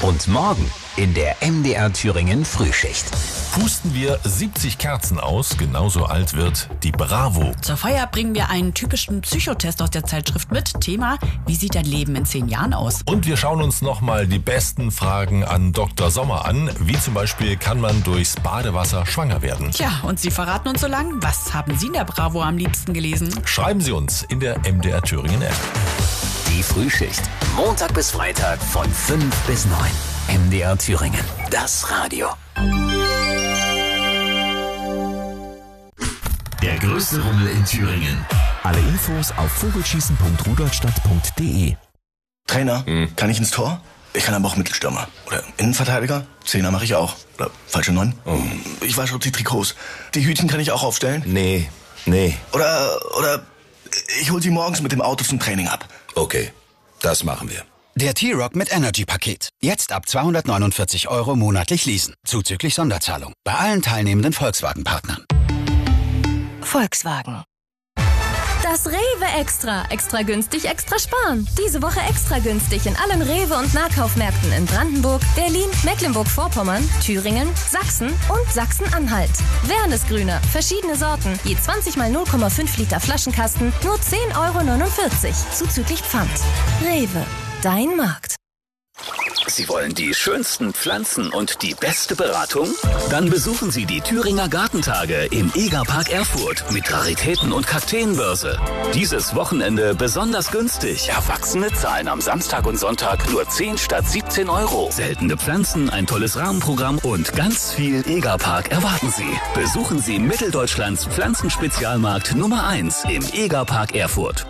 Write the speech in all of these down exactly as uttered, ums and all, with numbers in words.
Und morgen in der M D R Thüringen Frühschicht. Pusten wir siebzig Kerzen aus, genauso alt wird die Bravo. Zur Feier bringen wir einen typischen Psychotest aus der Zeitschrift mit. Thema: Wie sieht dein Leben in zehn Jahren aus? Und wir schauen uns nochmal die besten Fragen an Doktor Sommer an. Wie zum Beispiel, kann man durchs Badewasser schwanger werden? Tja, und Sie verraten uns so lang, was haben Sie in der Bravo am liebsten gelesen? Schreiben Sie uns in der M D R Thüringen App. Die Frühschicht. Montag bis Freitag von fünf bis neun. M D R Thüringen. Das Radio. Der größte Rummel in Thüringen. Alle Infos auf vogelschießen punkt rudolstadt punkt de. Trainer, hm. kann ich ins Tor? Ich kann aber auch Mittelstürmer. Oder Innenverteidiger? Zehner mache ich auch. Oder falsche Neun? Oh. Ich wasche die Trikots. Die Hütchen kann ich auch aufstellen? Nee, nee. Oder, oder ich hol sie morgens mit dem Auto zum Training ab. Okay, das machen wir. Der T-Rock mit Energy-Paket. Jetzt ab zweihundertneunundvierzig Euro monatlich leasen. Zuzüglich Sonderzahlung. Bei allen teilnehmenden Volkswagen-Partnern. Volkswagen. Das Rewe Extra. Extra günstig, extra sparen. Diese Woche extra günstig in allen Rewe- und Nahkaufmärkten in Brandenburg, Berlin, Mecklenburg-Vorpommern, Thüringen, Sachsen und Sachsen-Anhalt. Wernesgrüner, verschiedene Sorten, je zwanzig mal null Komma fünf Liter Flaschenkasten, nur zehn Euro neunundvierzig, zuzüglich Pfand. Rewe, dein Markt. Sie wollen die schönsten Pflanzen und die beste Beratung? Dann besuchen Sie die Thüringer Gartentage im Egerpark Erfurt mit Raritäten und Kakteenbörse. Dieses Wochenende besonders günstig. Erwachsene zahlen am Samstag und Sonntag nur zehn statt siebzehn Euro. Seltene Pflanzen, ein tolles Rahmenprogramm und ganz viel Egerpark erwarten Sie. Besuchen Sie Mitteldeutschlands Pflanzenspezialmarkt Nummer eins im Egerpark Erfurt.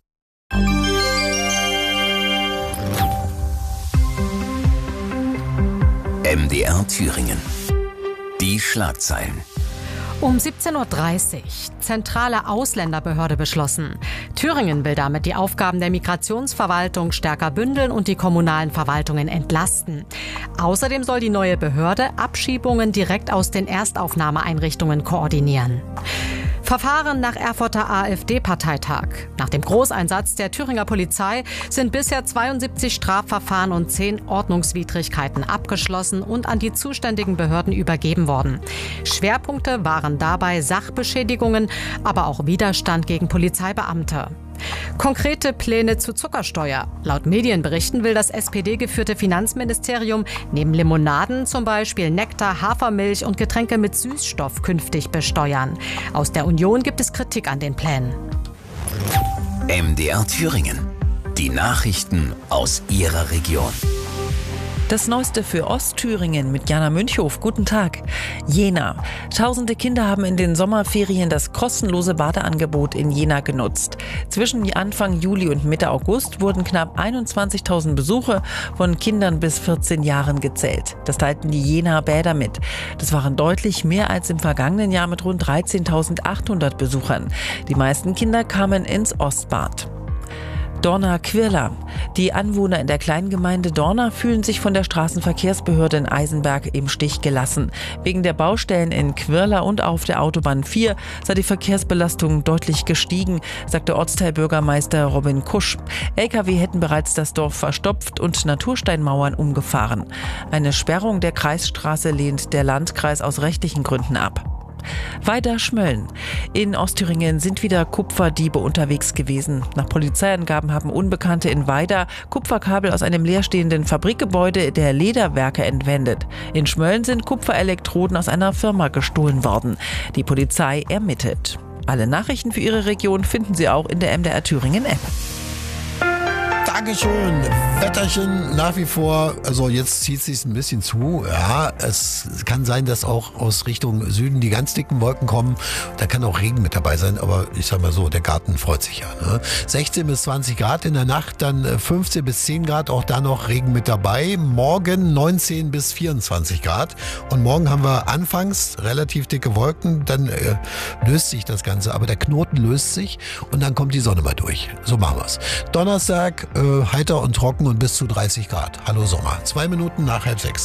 M D R Thüringen. Die Schlagzeilen. Um siebzehn Uhr dreißig. Zentrale Ausländerbehörde beschlossen. Thüringen will damit die Aufgaben der Migrationsverwaltung stärker bündeln und die kommunalen Verwaltungen entlasten. Außerdem soll die neue Behörde Abschiebungen direkt aus den Erstaufnahmeeinrichtungen koordinieren. Verfahren nach Erfurter AfD-Parteitag. Nach dem Großeinsatz der Thüringer Polizei sind bisher zweiundsiebzig Strafverfahren und zehn Ordnungswidrigkeiten abgeschlossen und an die zuständigen Behörden übergeben worden. Schwerpunkte waren dabei Sachbeschädigungen, aber auch Widerstand gegen Polizeibeamte. Konkrete Pläne zu Zuckersteuer. Laut Medienberichten will das S P D-geführte Finanzministerium neben Limonaden zum Beispiel Nektar, Hafermilch und Getränke mit Süßstoff künftig besteuern. Aus der Union gibt es Kritik an den Plänen. M D R Thüringen. Die Nachrichten aus Ihrer Region. Das Neueste für Ostthüringen mit Jana Münchhof. Guten Tag. Jena. Tausende Kinder haben in den Sommerferien das kostenlose Badeangebot in Jena genutzt. Zwischen Anfang Juli und Mitte August wurden knapp einundzwanzigtausend Besuche von Kindern bis vierzehn Jahren gezählt. Das teilten die Jenaer Bäder mit. Das waren deutlich mehr als im vergangenen Jahr mit rund dreizehntausendachthundert Besuchern. Die meisten Kinder kamen ins Ostbad. Dorna-Quirla. Die Anwohner in der Kleingemeinde Dorna fühlen sich von der Straßenverkehrsbehörde in Eisenberg im Stich gelassen. Wegen der Baustellen in Quirla und auf der Autobahn vier sei die Verkehrsbelastung deutlich gestiegen, sagte Ortsteilbürgermeister Robin Kusch. L K W hätten bereits das Dorf verstopft und Natursteinmauern umgefahren. Eine Sperrung der Kreisstraße lehnt der Landkreis aus rechtlichen Gründen ab. Weiter Schmölln. In Ostthüringen sind wieder Kupferdiebe unterwegs gewesen. Nach Polizeiangaben haben Unbekannte in Weida Kupferkabel aus einem leerstehenden Fabrikgebäude der Lederwerke entwendet. In Schmölln sind Kupferelektroden aus einer Firma gestohlen worden. Die Polizei ermittelt. Alle Nachrichten für Ihre Region finden Sie auch in der M D R Thüringen App. Dankeschön. Wetterchen nach wie vor, also jetzt zieht es sich ein bisschen zu. Ja, es kann sein, dass auch aus Richtung Süden die ganz dicken Wolken kommen. Da kann auch Regen mit dabei sein, aber ich sag mal so, der Garten freut sich ja. Ne? sechzehn bis zwanzig Grad in der Nacht, dann fünfzehn bis zehn Grad, auch da noch Regen mit dabei. Morgen neunzehn bis vierundzwanzig Grad. Und morgen haben wir anfangs relativ dicke Wolken, dann äh, löst sich das Ganze, aber der Knoten löst sich und dann kommt die Sonne mal durch. So machen wir es. Donnerstag äh, heiter und trocken und bis zu dreißig Grad. Hallo Sommer. Zwei Minuten nach halb sechs.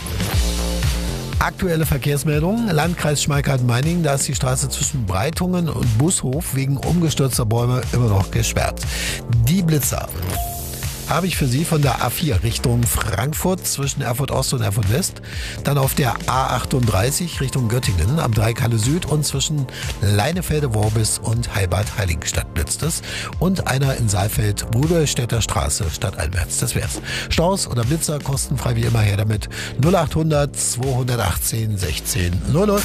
Aktuelle Verkehrsmeldung. Landkreis Schmalkalden-Meiningen, da ist die Straße zwischen Breitungen und Bushof wegen umgestürzter Bäume immer noch gesperrt. Die Blitzer. habe ich für Sie von der A vier Richtung Frankfurt zwischen Erfurt Ost und Erfurt West. Dann auf der A achtunddreißig Richtung Göttingen am Dreikalle Süd und zwischen Leinefelde-Worbis und Heilbad-Heiligenstadt blitzt es. Und einer in Saalfeld, Rudolstädter Straße, stadteinwärts. Das wär's. Staus oder Blitzer kostenfrei wie immer her damit. null achthundert zweihundertachtzehn sechzehn null null.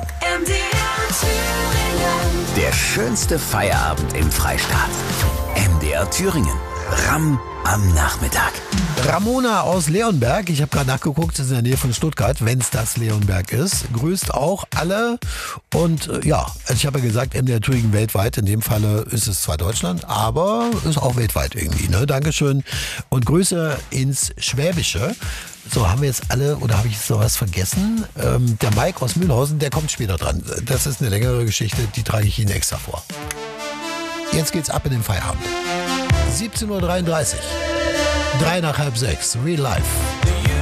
Der schönste Feierabend im Freistaat. M D R Thüringen. Ram am Nachmittag. Ramona aus Leonberg, ich habe gerade nachgeguckt, das ist in der Nähe von Stuttgart, wenn es das Leonberg ist, grüßt auch alle und äh, ja, also ich habe ja gesagt, M D R Thüringen weltweit, in dem Falle ist es zwar Deutschland, aber ist auch weltweit irgendwie, ne? Dankeschön und Grüße ins Schwäbische. So, haben wir jetzt alle, oder habe ich jetzt noch was vergessen? Ähm, der Mike aus Mühlhausen, der kommt später dran. Das ist eine längere Geschichte, die trage ich Ihnen extra vor. Jetzt geht's ab in den Feierabend. siebzehn Uhr dreiunddreißig. Drei nach halb sechs. Real Life.